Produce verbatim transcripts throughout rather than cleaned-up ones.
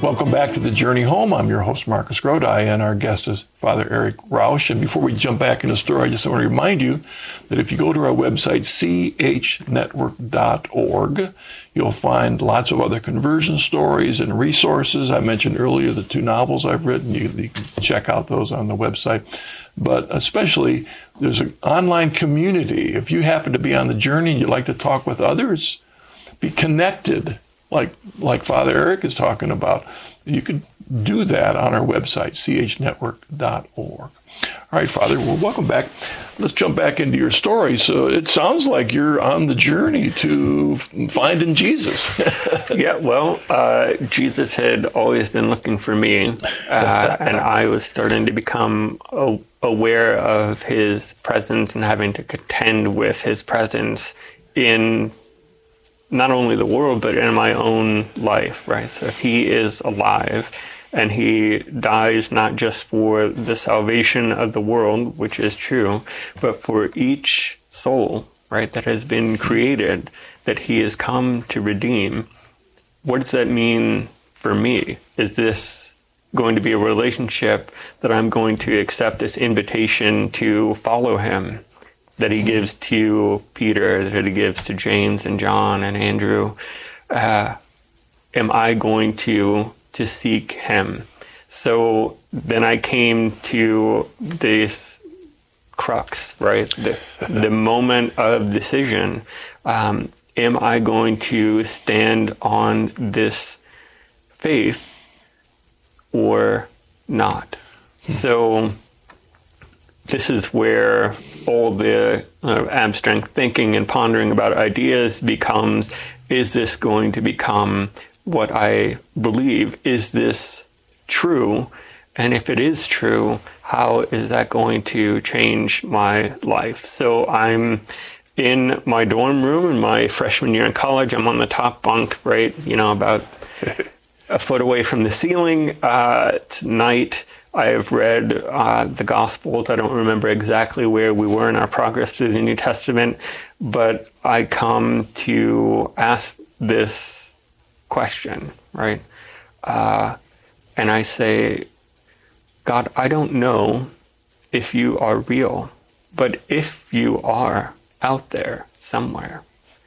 Welcome back to The Journey Home. I'm your host, Marcus Grodi, and our guest is Father Eric Rausch. And before we jump back into the story, I just want to remind you that if you go to our website, c h network dot org, you'll find lots of other conversion stories and resources. I mentioned earlier the two novels I've written. You, you can check out those on the website. But especially, there's an online community. If you happen to be on the journey and you'd like to talk with others, be connected, like like Father Eric is talking about, you can do that on our website, c h network dot org. All right, Father, well, welcome back. Let's jump back into your story. So it sounds like you're on the journey to finding Jesus. Yeah, well, uh, Jesus had always been looking for me, uh, and I was starting to become a- aware of his presence and having to contend with his presence in not only the world, but in my own life, right? So if he is alive and he dies not just for the salvation of the world, which is true, but for each soul, right, that has been created, that he has come to redeem, what does that mean for me? Is this going to be a relationship that I'm going to accept this invitation to follow him that he gives to Peter, that he gives to James and John and Andrew? Uh, am I going to to seek him? So then I came to this crux, right? The, the moment of decision. Um, am I going to stand on this faith or not? So this is where all the uh, abstract thinking and pondering about ideas becomes, is this going to become what I believe? Is this true? And if it is true, how is that going to change my life? So I'm in my dorm room in my freshman year in college. I'm on the top bunk, right? You know, about a foot away from the ceiling. Uh, it's night. I have read uh, the Gospels. I don't remember exactly where we were in our progress through the New Testament, but I come to ask this question, right? Uh, and I say, God, I don't know if you are real, but if you are out there somewhere,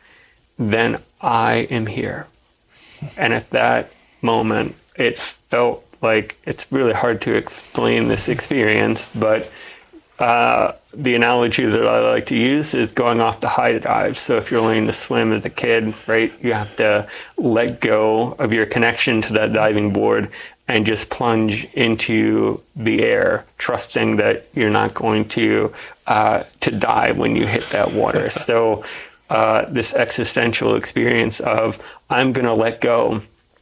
then I am here. And at that moment, it felt like, it's really hard to explain this experience, but uh, the analogy that I like to use is going off the high dive. So if you're learning to swim as a kid, right, you have to let go of your connection to that diving board and just plunge into the air, trusting that you're not going to uh, to die when you hit that water. So uh, this existential experience of, I'm going to let go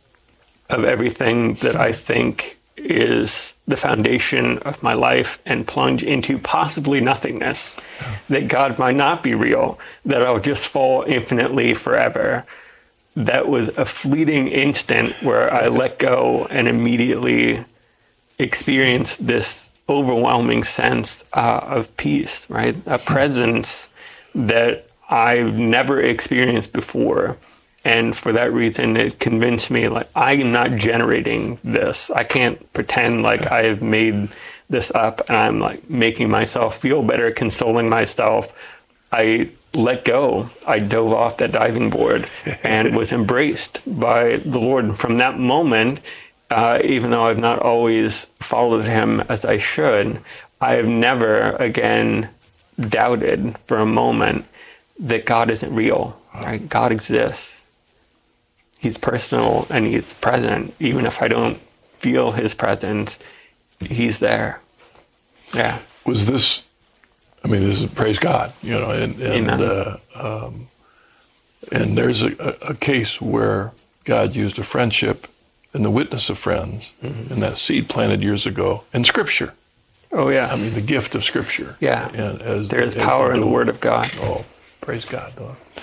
of everything that I think is the foundation of my life and plunge into possibly nothingness, that God might not be real, that I'll just fall infinitely forever. That was a fleeting instant where I let go and immediately experienced this overwhelming sense uh, of peace, right? A presence that I've never experienced before. And for that reason, it convinced me, like, I am not generating this. I can't pretend like I have made this up and I'm like making myself feel better, consoling myself. I let go. I dove off that diving board and was embraced by the Lord. And from that moment, uh, even though I've not always followed him as I should, I have never again doubted for a moment that God isn't real, right? God exists. He's personal and he's present. Even if I don't feel his presence, he's there. Yeah. Was this, I mean, this is, praise God, you know, and and, uh, um, and there's a, a case where God used a friendship and the witness of friends, mm-hmm. and that seed planted years ago, and Scripture. Oh, yes. I mean, the gift of Scripture. Yeah. And as, there is as power the in the Word of God. Oh, praise God.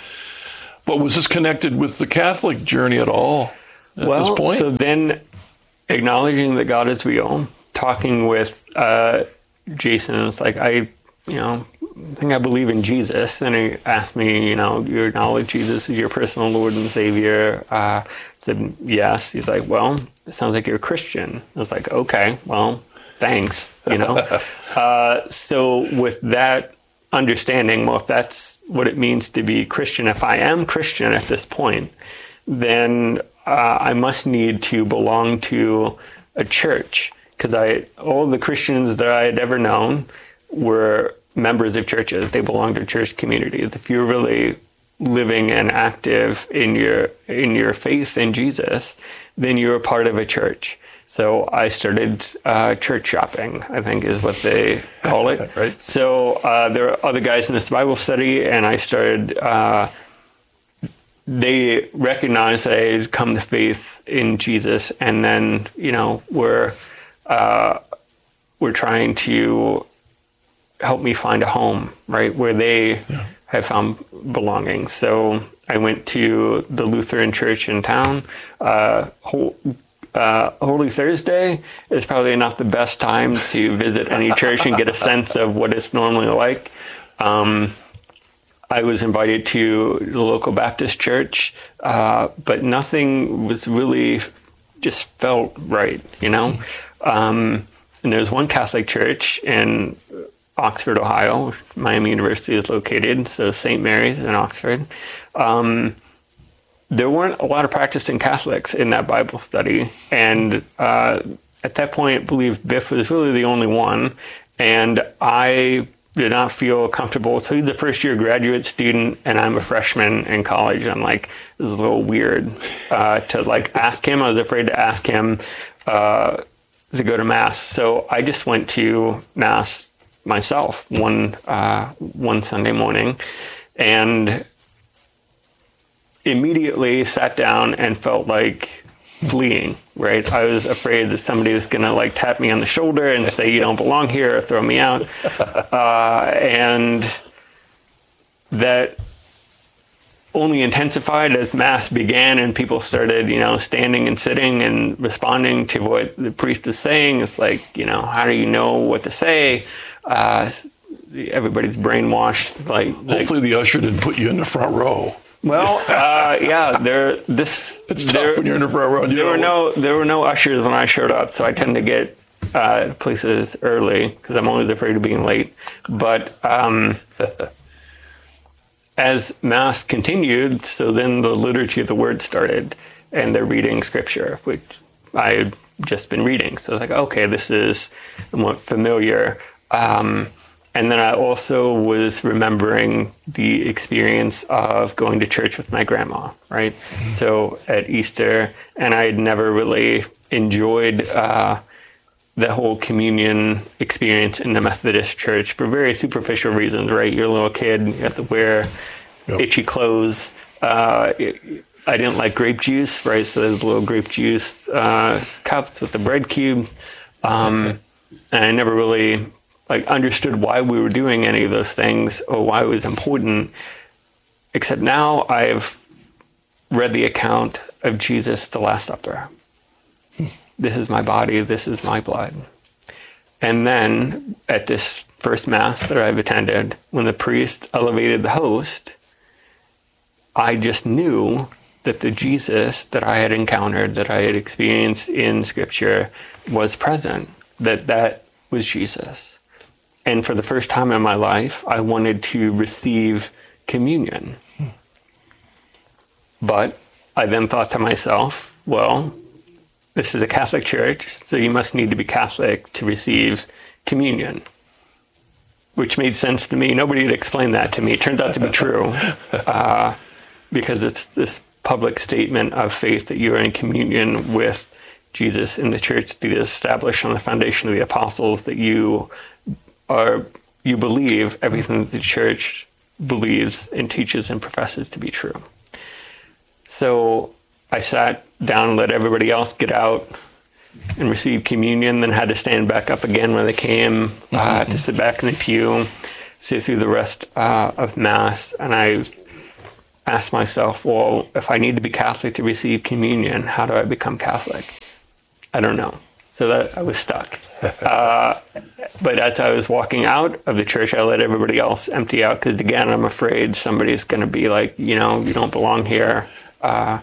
But was this connected with the Catholic journey at all at well, this point? So then acknowledging that God is real, talking with uh, Jason, and it's like, I, you know, I think I believe in Jesus. And he asked me, you know, you acknowledge Jesus as your personal Lord and Savior? Uh, I said, yes. He's like, well, it sounds like you're a Christian. I was like, okay, well, thanks, you know. uh, so with that understanding, well, if that's what it means to be Christian, if I am Christian at this point, then uh, I must need to belong to a church, because I all the Christians that I had ever known were members of churches. They belonged to church communities. If you're really living and active in your in your faith in Jesus, then you're a part of a church. So I started uh, church shopping, I think is what they call it. Right. So uh, there are other guys in this Bible study, and I started, uh, they recognized that I had come to faith in Jesus, and then, you know, were, uh, were trying to help me find a home, right, where they yeah. have found belonging. So I went to the Lutheran church in town. Uh, whole, Uh, Holy Thursday is probably not the best time to visit any church and get a sense of what it's normally like. Um, I was invited to the local Baptist church, uh, but nothing was really just felt right, you know? Um, and there's one Catholic church in Oxford, Ohio, Miami University is located, so Saint Mary's in Oxford. Um, There weren't a lot of practicing Catholics in that Bible study. And uh, at that point, I believe Biff was really the only one. And I did not feel comfortable. So he's a first year graduate student and I'm a freshman in college. I'm like, this is a little weird uh, to like ask him. I was afraid to ask him uh, to go to Mass. So I just went to Mass myself one, uh, one Sunday morning. And immediately sat down and felt like fleeing, right? I was afraid that somebody was going to like tap me on the shoulder and say, you don't belong here, or throw me out. Uh, and that only intensified as Mass began and people started, you know, standing and sitting and responding to what the priest is saying. It's like, you know, how do you know what to say? Uh, everybody's brainwashed. Like, hopefully like, the usher didn't put you in the front row. Well, uh, yeah, there. This it's tough there, when you're in the front row. You there know. were no, there were no ushers when I showed up, so I tend to get uh, places early because I'm always afraid of being late. But um, as Mass continued, so then the liturgy of the Word started, and they're reading Scripture, which I had just been reading. So I was like, okay, this is somewhat familiar. Um, And then I also was remembering the experience of going to church with my grandma, right? Mm-hmm. So at Easter, and I had never really enjoyed uh, the whole communion experience in the Methodist church for very superficial reasons, right? You're a little kid, you have to wear yep. itchy clothes. Uh, I didn't like grape juice, right? So there's little grape juice uh, cups with the bread cubes. Um, and I never really... like understood why we were doing any of those things or why it was important, except now I've read the account of Jesus at the Last Supper. This is my body, this is my blood. And then at this first Mass that I've attended, when the priest elevated the host, I just knew that the Jesus that I had encountered, that I had experienced in Scripture was present, that that was Jesus. And for the first time in my life, I wanted to receive communion. But I then thought to myself, well, this is a Catholic church, so you must need to be Catholic to receive communion, which made sense to me. Nobody had explained that to me. It turns out to be true uh, because it's this public statement of faith that you are in communion with Jesus in the church that is established on the foundation of the apostles, that you Or you believe everything that the church believes and teaches and professes to be true. So I sat down and let everybody else get out and receive communion, then had to stand back up again when they came uh, mm-hmm. to sit back in the pew, sit through the rest uh, of Mass. And I asked myself, well, if I need to be Catholic to receive communion, how do I become Catholic? I don't know. So that I was stuck. Uh, but as I was walking out of the church, I let everybody else empty out because, again, I'm afraid somebody's going to be like, you know, you don't belong here. Uh,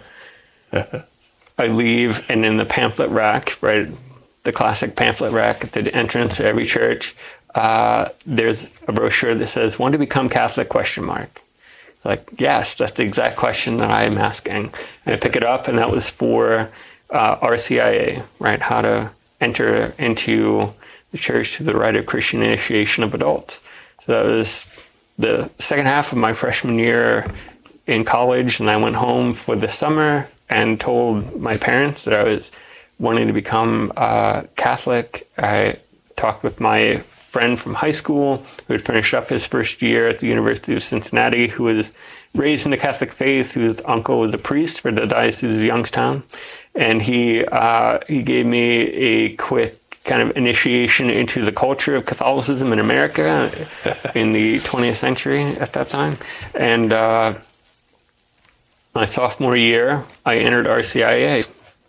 I leave, and in the pamphlet rack, right, the classic pamphlet rack at the entrance of every church, uh, there's a brochure that says, "Want to become Catholic?" question mark. Like, yes, that's the exact question that I'm asking. And I pick it up, and that was for uh, R C I A, right? How to enter into the church through the rite of Christian initiation of adults. So that was the second half of my freshman year in college, and I went home for the summer and told my parents that I was wanting to become uh, Catholic. I talked with my friend from high school who had finished up his first year at the University of Cincinnati, who was raised in the Catholic faith, whose uncle was a priest for the Diocese of Youngstown. And he uh, he gave me a quick kind of initiation into the culture of Catholicism in America in the twentieth century at that time. And uh, my sophomore year, I entered R C I A.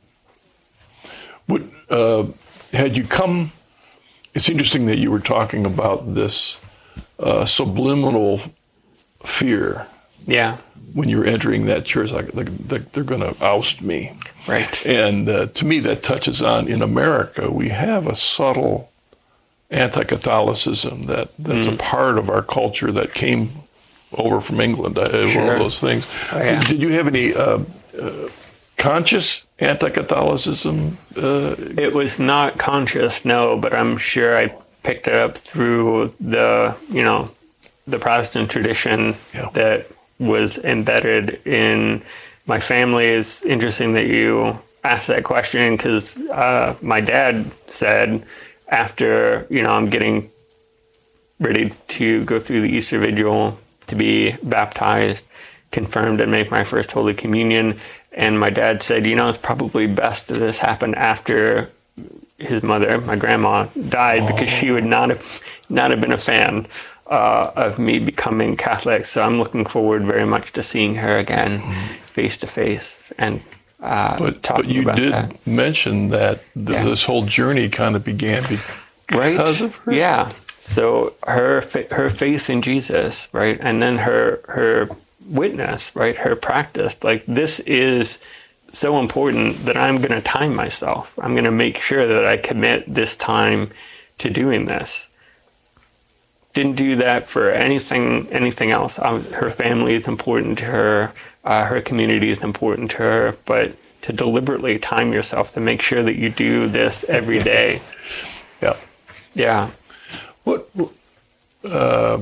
What, uh, had you come... It's interesting that you were talking about this uh, subliminal fear. Yeah. When you're entering that church, like, like, like they're going to oust me. Right. And uh, to me, that touches on, in America, we have a subtle anti-Catholicism that, that's mm. a part of our culture that came over from England. Uh, sure. One of those things. Oh, yeah. Did you have any uh, uh, conscious anti-Catholicism? Uh, it was not conscious, no, but I'm sure I picked it up through the, you know, the Protestant tradition yeah. that was embedded in my family. It's interesting that you asked that question because uh, my dad said after, you know, I'm getting ready to go through the Easter Vigil to be baptized, confirmed, and make my first Holy Communion. And my dad said, you know, it's probably best that this happened after his mother, my grandma, died oh. because she would not have not have been a fan uh, of me becoming Catholic. So I'm looking forward very much to seeing her again, mm-hmm. face to face, and uh, but, talking but you about did that. mention that th- yeah. this whole journey kind of began because right? of her. Yeah. So her her faith in Jesus, right, and then her her. witness, right? Her practice. Like, this is so important that I'm going to time myself. I'm going to make sure that I commit this time to doing this. Didn't do that for anything, anything else. Um, her family is important to her. Uh, her community is important to her. But to deliberately time yourself to make sure that you do this every day. Yeah. Yeah. What, uh,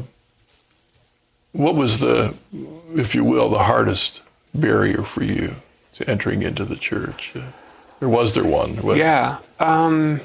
what was the, if you will, the hardest barrier for you to entering into the church? Uh, or was there one? What? Yeah. Um,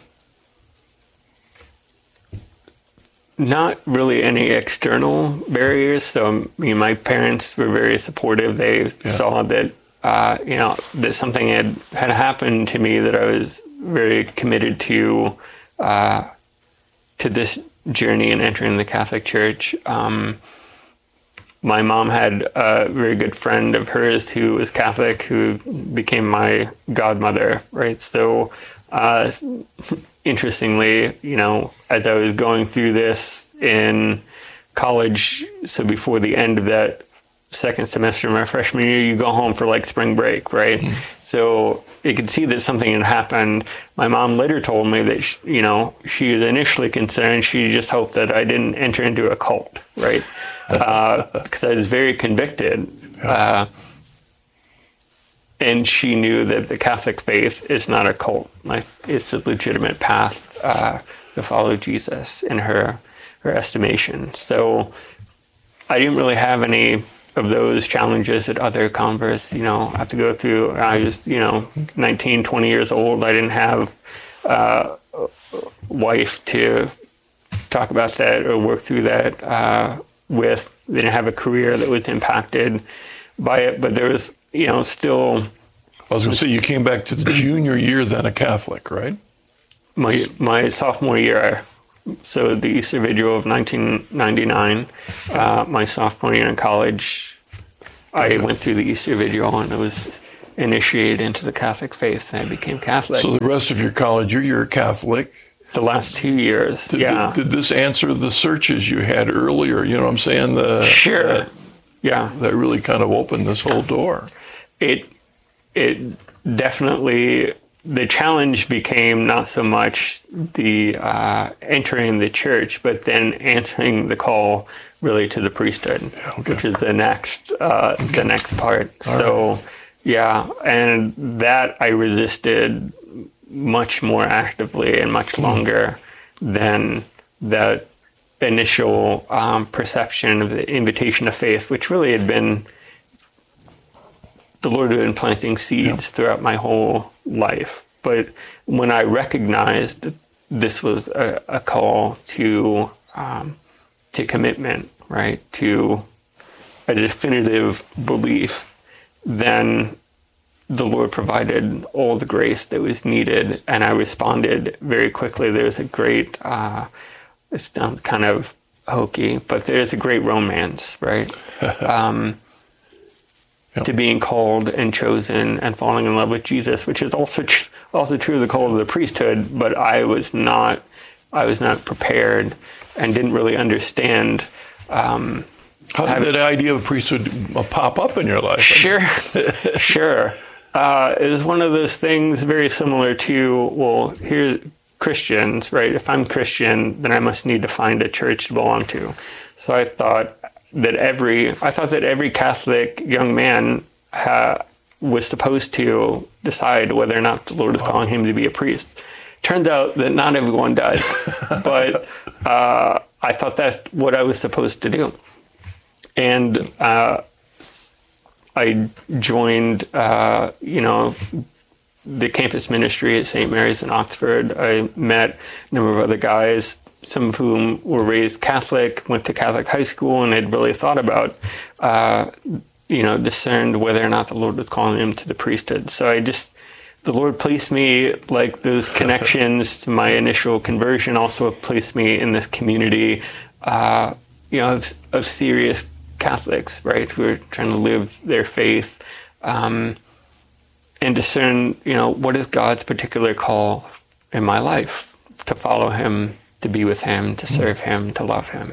not really any external barriers. So, I mean, my parents were very supportive. They yeah. saw that, uh, you know, that something had, had happened to me that I was very committed to, uh, to this journey in entering the Catholic Church. Um, My mom had a very good friend of hers who was Catholic, who became my godmother, right? So, uh, interestingly, you know, as I was going through this in college, so before the end of that second semester of my freshman year, you go home for like spring break, right? Mm-hmm. So you could see that something had happened. My mom later told me that, she, you know, she was initially concerned. She just hoped that I didn't enter into a cult, right? Uh, because I was very convicted. Uh, and she knew that the Catholic faith is not a cult. Like, it's a legitimate path uh, to follow Jesus in her, her estimation. So I didn't really have any of those challenges that other converts, you know, have to go through. I was, you know, nineteen, twenty years old. I didn't have uh, a wife to talk about that or work through that uh, with. They didn't have a career that was impacted by it, but there was, you know, still. I was going to say, you came back to the junior year then a Catholic, right? My my sophomore year, so the Easter Vigil of nineteen ninety-nine, uh, my sophomore year in college, I went through the Easter Vigil, and it was initiated into the Catholic faith, and I became Catholic. So the rest of your college, you're, you're Catholic. The last two years, did, yeah. Did, did this answer the searches you had earlier? You know what I'm saying? The, sure. That, yeah. That really kind of opened this whole door. It, it definitely, the challenge became not so much the uh, entering the church, but then answering the call really to the priesthood, okay. which is the next, uh, okay. the next part. All so, right. yeah, and that I resisted much more actively and much longer than that initial um, perception of the invitation of faith, which really had been, the Lord had been planting seeds yeah. throughout my whole life. But when I recognized that this was a, a call to um, to commitment, right, to a definitive belief, then the Lord provided all the grace that was needed, and I responded very quickly. There's a great, uh, it sounds kind of hokey, but there's a great romance, right? um, yep. To being called and chosen and falling in love with Jesus, which is also tr- also true of the call of the priesthood. But I was not, I was not prepared and didn't really understand. Um, How did having, that idea of priesthood pop up in your life? Sure, sure. Uh, it was one of those things very similar to, well, here Christians, right? If I'm Christian, then I must need to find a church to belong to. So I thought that every, I thought that every Catholic young man ha, was supposed to decide whether or not the Lord is calling him to be a priest. Turns out that not everyone does, but uh, I thought that's what I was supposed to do. And uh, I joined, uh, you know, the campus ministry at Saint Mary's in Oxford. I met a number of other guys, some of whom were raised Catholic, went to Catholic high school, and had really thought about, uh, you know, discerned whether or not the Lord was calling them to the priesthood. So I just, the Lord placed me, like those connections to my initial conversion, also placed me in this community, uh, you know, of, of serious Catholics, right, who are trying to live their faith um, and discern, you know, what is God's particular call in my life? To follow him, to be with him, to serve him, to love him.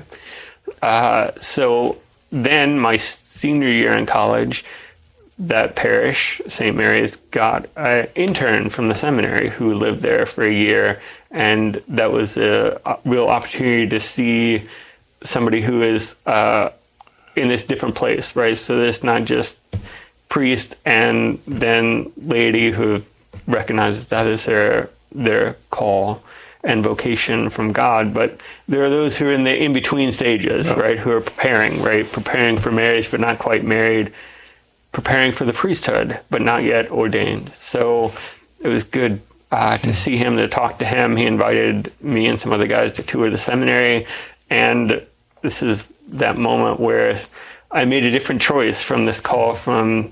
Uh, so then my senior year in college, that parish, Saint Mary's, got an intern from the seminary who lived there for a year, and that was a, a real opportunity to see somebody who is uh, in this different place, right? So there's not just priest and then laity who recognize that is their their call and vocation from God, but there are those who are in the in-between stages, yeah. right? Who are preparing, right? Preparing for marriage, but not quite married, preparing for the priesthood, but not yet ordained. So it was good uh, to see him, to talk to him. He invited me and some other guys to tour the seminary, and this is that moment where I made a different choice from this call from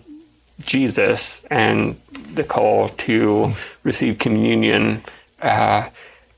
Jesus and the call to receive communion. Uh,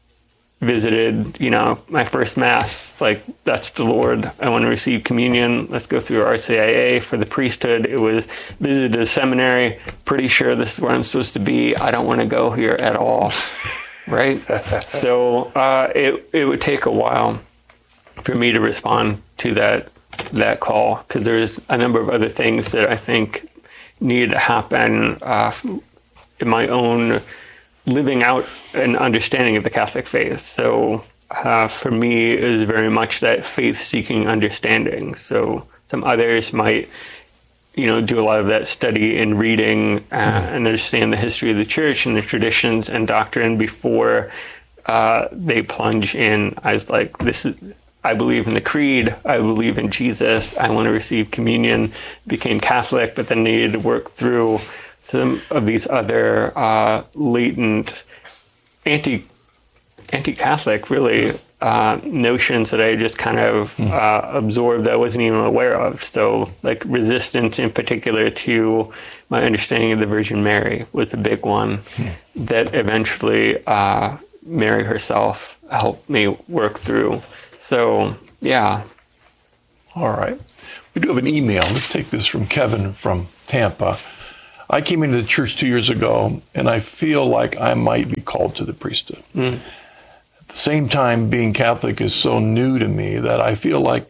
visited, you know, my first mass, like, that's the Lord. I want to receive communion. Let's go through R C I A for the priesthood. It was visited a seminary. Pretty sure this is where I'm supposed to be. I don't want to go here at all. Right? So uh, it it would take a while for me to respond to that that call, because there's a number of other things that I think needed to happen uh, in my own living out an understanding of the Catholic faith. So uh, for me, it was very much that faith-seeking understanding. So some others might, you know, do a lot of that study and reading uh, and understand the history of the church and the traditions and doctrine before uh, they plunge in. I was like, this is, I believe in the creed, I believe in Jesus, I want to receive communion, became Catholic, but then needed to work through some of these other uh, latent anti, anti-Catholic, really, uh, notions that I just kind of uh, absorbed that I wasn't even aware of. So, like, resistance in particular to my understanding of the Virgin Mary was a big one that eventually uh, Mary herself helped me work through. So, yeah. All right. We do have an email. Let's take this from Kevin from Tampa. I came into the church two years ago, and I feel like I might be called to the priesthood. Mm. At the same time, being Catholic is so new to me that I feel like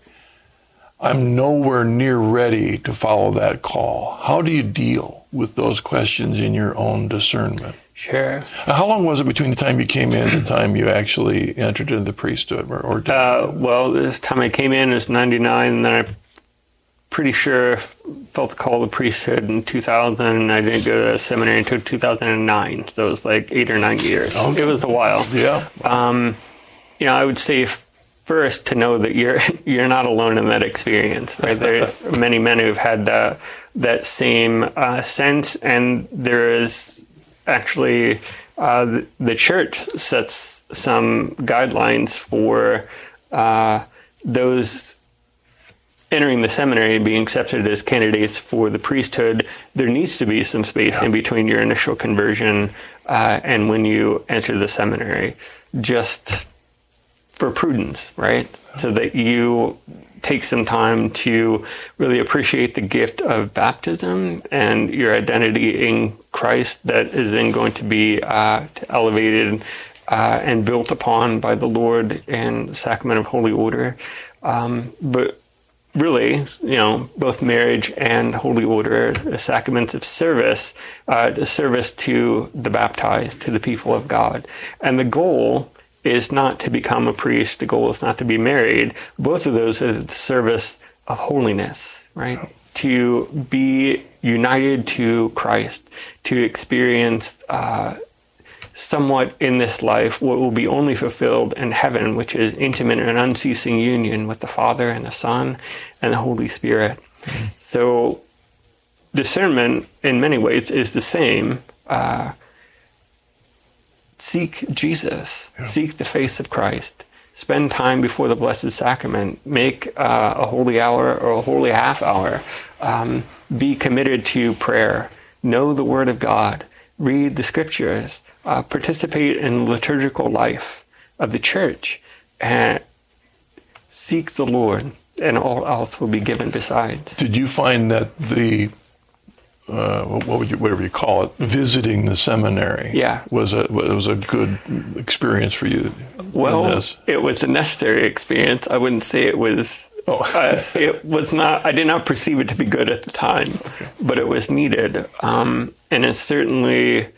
I'm nowhere near ready to follow that call. How do you deal with those questions in your own discernment? Sure. How long was it between the time you came in and the time you actually entered into the priesthood? Or, or did uh, well, this time I came in was ninety-nine, and then I'm pretty sure felt the call of the priesthood in two thousand, and I didn't go to seminary until two thousand nine, so it was like eight or nine years. Okay. It was a while. Yeah. Um, you know, I would say first to know that you're you're not alone in that experience, right? There are many men who've had that, that same uh, sense, and there is actually, uh, the, the church sets some guidelines for uh, those entering the seminary and being accepted as candidates for the priesthood. There needs to be some space yeah. in between your initial conversion uh, and when you enter the seminary, just for prudence, right? So that you take some time to really appreciate the gift of baptism and your identity in Christ that is then going to be uh, elevated uh, and built upon by the Lord in the sacrament of Holy Order. Um, but really, you know, both marriage and Holy Order are sacraments of service, uh, service to the baptized, to the people of God. And the goal is not to become a priest. The goal is not to be married. Both of those are the service of holiness, right? To be united to Christ, to experience uh, somewhat in this life what will be only fulfilled in heaven, which is intimate and unceasing union with the Father and the Son and the Holy Spirit. Mm-hmm. So discernment in many ways is the same. Uh, Seek Jesus, yeah. Seek the face of Christ, spend time before the Blessed Sacrament, make uh, a holy hour or a holy half hour, um, be committed to prayer, know the Word of God, read the Scriptures, uh, participate in the liturgical life of the Church, and seek the Lord, and all else will be given besides. Did you find that the Uh, what would you, whatever you call it, visiting the seminary, yeah. was a was a good experience for you? Well, it was a necessary experience. I wouldn't say it was. Oh. uh, it was not. I did not perceive it to be good at the time, okay. But it was needed, um, and it's certainly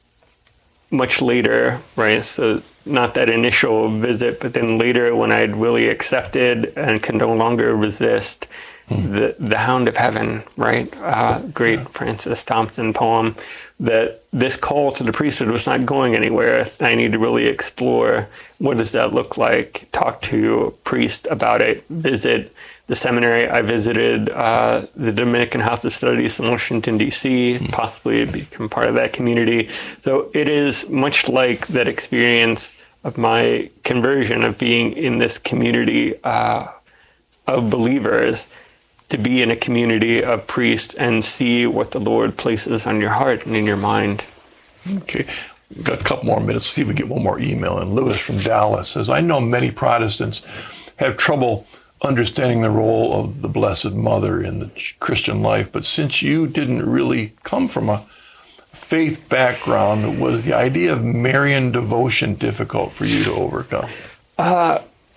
much later, right? So not that initial visit, but then later when I'd really accepted and can no longer resist. The the Hound of Heaven, right? Uh, great yeah. Francis Thompson poem, that this call to the priesthood was not going anywhere. I need to really explore what does that look like, talk to a priest about it, visit the seminary. I visited uh, the Dominican House of Studies in Washington, D C, mm. possibly become part of that community. So it is much like that experience of my conversion, of being in this community uh, of believers, to be in a community of priests and see what the Lord places on your heart and in your mind. Okay, we've got a couple more minutes. See if we get one more email. And Lewis from Dallas says, I know many Protestants have trouble understanding the role of the Blessed Mother in the Christian life, but since you didn't really come from a faith background, was the idea of Marian devotion difficult for you to overcome? Uh,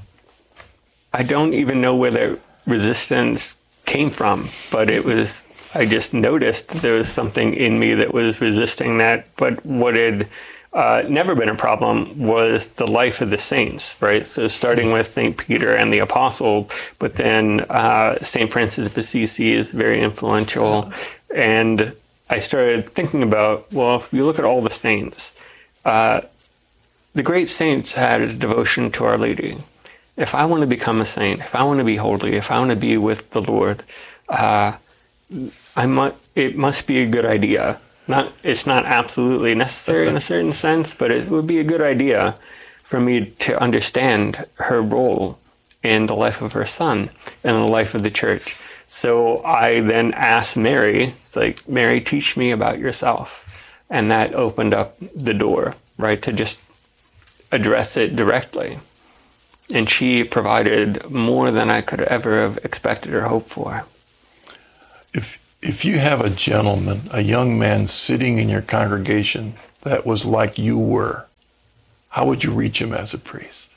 I don't even know where the resistance came from, but it was, I just noticed there was something in me that was resisting that. But what had uh, never been a problem was the life of the saints, right? So starting with Saint Peter and the Apostles, but then uh, Saint Francis of Assisi is very influential. And I started thinking about, well, if you look at all the saints, uh, the great saints had a devotion to Our Lady. If I want to become a saint, if I want to be holy, if I want to be with the Lord, uh, I mu- it must be a good idea. Not, it's not absolutely necessary in a certain sense, but it would be a good idea for me to understand her role in the life of her son and the life of the church. So I then asked Mary, it's like, Mary, teach me about yourself. And that opened up the door, right, to just address it directly. And she provided more than I could ever have expected or hoped for. If if you have a gentleman, a young man sitting in your congregation that was like you were, how would you reach him as a priest?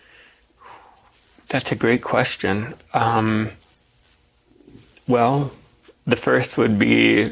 That's a great question. Um, well, the first would be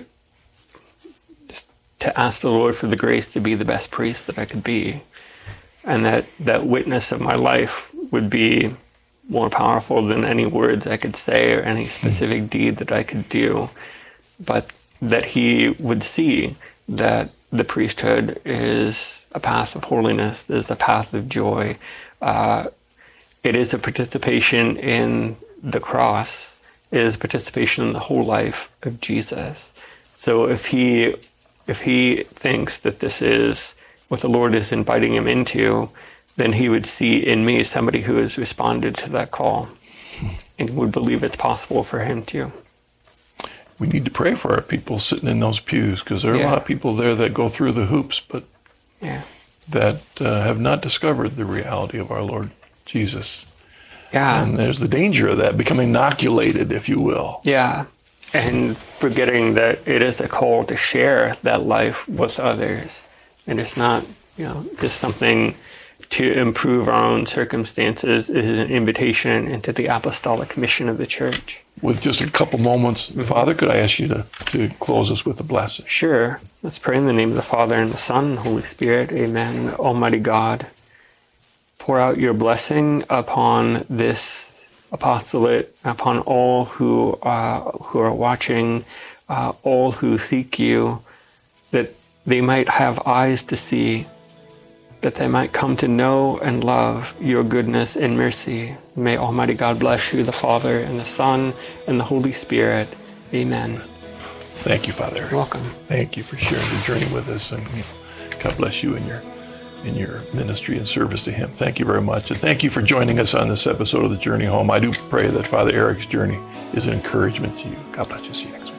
just to ask the Lord for the grace to be the best priest that I could be. And that, that witness of my life would be more powerful than any words I could say or any specific deed that I could do. But that he would see that the priesthood is a path of holiness, is a path of joy. Uh, it is a participation in the cross, it is participation in the whole life of Jesus. So if he, if he thinks that this is what the Lord is inviting him into, then he would see in me somebody who has responded to that call and would believe it's possible for him too. We need to pray for our people sitting in those pews, because there are yeah. a lot of people there that go through the hoops, but yeah. that uh, have not discovered the reality of our Lord Jesus. Yeah. And there's the danger of that, becoming inoculated, if you will. Yeah. And forgetting that it is a call to share that life with others. And it's not, you know, just something to improve our own circumstances. It is an invitation into the apostolic mission of the church. With just a couple moments, mm-hmm. Father, could I ask you to, to close us with a blessing? Sure. Let's pray in the name of the Father, and the Son, and the Holy Spirit. Amen. Almighty God, pour out your blessing upon this apostolate, upon all who, uh, who are watching, uh, all who seek you, that they might have eyes to see, that they might come to know and love your goodness and mercy. May Almighty God bless you, the Father, and the Son, and the Holy Spirit. Amen. Thank you, Father. You're welcome. Thank you for sharing the journey with us, and God bless you in your in your ministry and service to him. Thank you very much. And thank you for joining us on this episode of The Journey Home. I do pray that Father Eric's journey is an encouragement to you. God bless you. See you next week.